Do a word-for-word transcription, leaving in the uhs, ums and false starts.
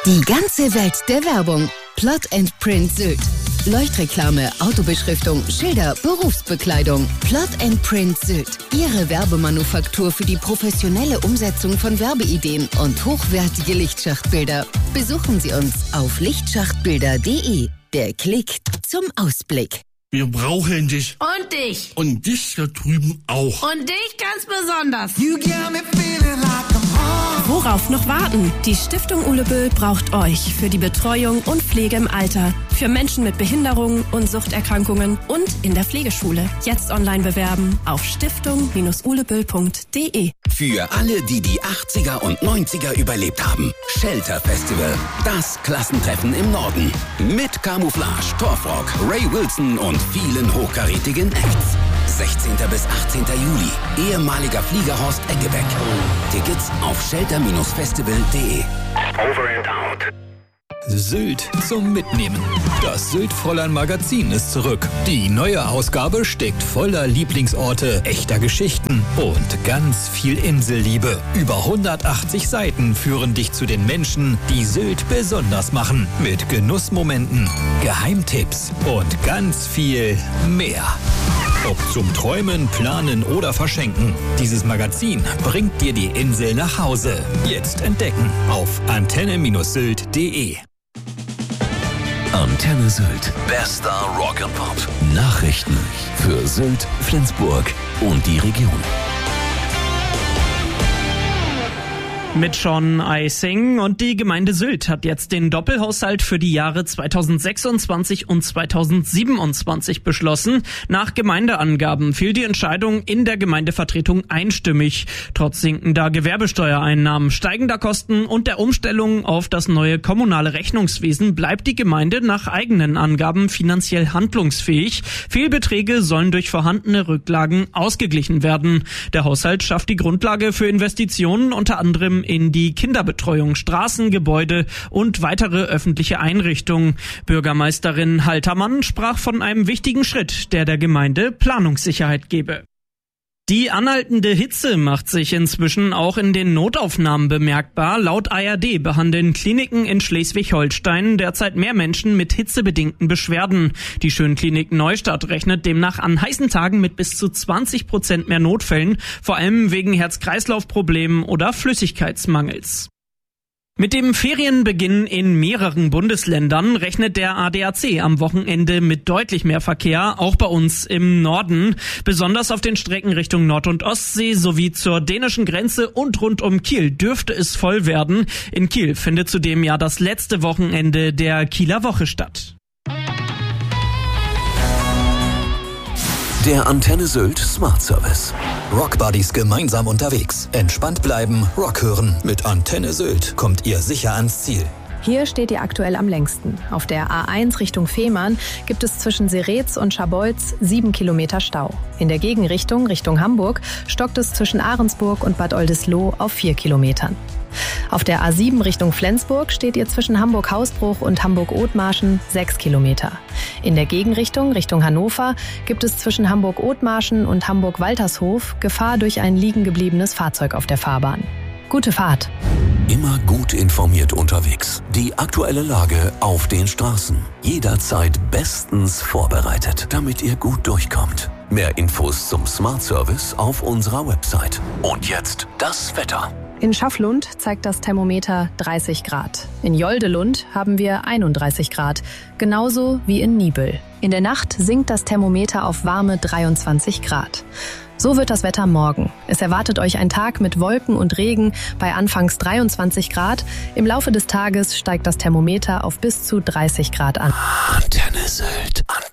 Die ganze Welt der Werbung. Plot and Print Sylt. Leuchtreklame, Autobeschriftung, Schilder, Berufsbekleidung. Plot and Print Sylt. Ihre Werbemanufaktur für die professionelle Umsetzung von Werbeideen und hochwertige Lichtschachtbilder. Besuchen Sie uns auf lichtschachtbilder punkt de. Der Klick zum Ausblick. Wir brauchen dich. Und dich. Und dich da drüben auch. Und dich ganz besonders. You got me feeling like I'm home. Worauf noch warten? Die Stiftung Uleböll braucht euch für die Betreuung und Pflege im Alter, für Menschen mit Behinderungen und Suchterkrankungen und in der Pflegeschule. Jetzt online bewerben auf stiftung Bindestrich uleböll Punkt de. Für alle, die die achtziger und neunziger überlebt haben. Shelter Festival, das Klassentreffen im Norden. Mit Camouflage, Torfrock, Ray Wilson und vielen hochkarätigen Acts. sechzehnten bis achtzehnten Juli. Ehemaliger Flieger Horst Eggebeck. Tickets auf shelter Bindestrich festival Punkt de. Over and out. Sylt zum Mitnehmen. Das Sylt-Fräulein-Magazin ist zurück. Die neue Ausgabe steckt voller Lieblingsorte, echter Geschichten und ganz viel Inselliebe. Über hundertachtzig Seiten führen dich zu den Menschen, die Sylt besonders machen. Mit Genussmomenten, Geheimtipps und ganz viel mehr. Ob zum Träumen, Planen oder Verschenken. Dieses Magazin bringt dir die Insel nach Hause. Jetzt entdecken auf antenne Bindestrich sylt Punkt de. Antenne Sylt. Bester Rock'n'Pop. Nachrichten für Sylt, Flensburg und die Region. Mit Sean Eising, und die Gemeinde Sylt hat jetzt den Doppelhaushalt für die Jahre zweitausendsechsundzwanzig und zweitausendsiebenundzwanzig beschlossen. Nach Gemeindeangaben fiel die Entscheidung in der Gemeindevertretung einstimmig. Trotz sinkender Gewerbesteuereinnahmen, steigender Kosten und der Umstellung auf das neue kommunale Rechnungswesen bleibt die Gemeinde nach eigenen Angaben finanziell handlungsfähig. Fehlbeträge sollen durch vorhandene Rücklagen ausgeglichen werden. Der Haushalt schafft die Grundlage für Investitionen, unter anderem in die Kinderbetreuung, Straßengebäude und weitere öffentliche Einrichtungen. Bürgermeisterin Haltermann sprach von einem wichtigen Schritt, der der Gemeinde Planungssicherheit gebe. Die anhaltende Hitze macht sich inzwischen auch in den Notaufnahmen bemerkbar. Laut A R D behandeln Kliniken in Schleswig-Holstein derzeit mehr Menschen mit hitzebedingten Beschwerden. Die Schönklinik Neustadt rechnet demnach an heißen Tagen mit bis zu zwanzig Prozent mehr Notfällen, vor allem wegen Herz-Kreislauf-Problemen oder Flüssigkeitsmangels. Mit dem Ferienbeginn in mehreren Bundesländern rechnet der A D A C am Wochenende mit deutlich mehr Verkehr, auch bei uns im Norden. Besonders auf den Strecken Richtung Nord- und Ostsee sowie zur dänischen Grenze und rund um Kiel dürfte es voll werden. In Kiel findet zudem ja das letzte Wochenende der Kieler Woche statt. Der Antenne Sylt Smart Service. Rockbuddies gemeinsam unterwegs. Entspannt bleiben, Rock hören. Mit Antenne Sylt kommt ihr sicher ans Ziel. Hier steht ihr aktuell am längsten. Auf der A eins Richtung Fehmarn gibt es zwischen Seretz und Scharbeutz sieben Kilometer Stau. In der Gegenrichtung, Richtung Hamburg, stockt es zwischen Ahrensburg und Bad Oldesloe auf vier Kilometern. Auf der A sieben Richtung Flensburg steht ihr zwischen Hamburg-Hausbruch und Hamburg-Othmarschen sechs Kilometer. In der Gegenrichtung, Richtung Hannover, gibt es zwischen Hamburg-Othmarschen und Hamburg-Waltershof Gefahr durch ein liegen gebliebenes Fahrzeug auf der Fahrbahn. Gute Fahrt! Immer gut informiert unterwegs. Die aktuelle Lage auf den Straßen. Jederzeit bestens vorbereitet, damit ihr gut durchkommt. Mehr Infos zum Smart Service auf unserer Website. Und jetzt das Wetter. In Schafflund zeigt das Thermometer dreißig Grad. In Joldelund haben wir einunddreißig Grad, genauso wie in Niebüll. In der Nacht sinkt das Thermometer auf warme dreiundzwanzig Grad. So wird das Wetter morgen. Es erwartet euch ein Tag mit Wolken und Regen bei anfangs dreiundzwanzig Grad. Im Laufe des Tages steigt das Thermometer auf bis zu dreißig Grad an. Antenne Sylt.